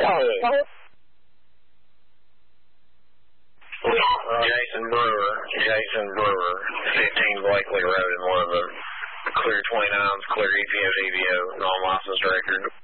Jason Brewer, 15 Blakely Road in one of the clear 29s, clear EPO, DVO, non-licensed record.